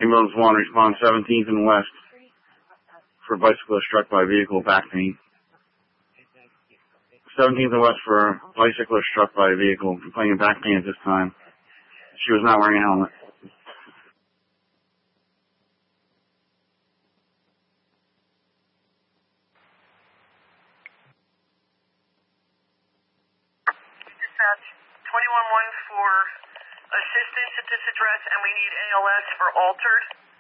Ambulance 1, respond 17th and West for bicyclist struck by vehicle, back pain. 17th and West for bicyclist struck by a vehicle, complaining of back pain at this time. She was not wearing a helmet. Dispatch 21-1 for assistance at this address, and we need ALS for altered.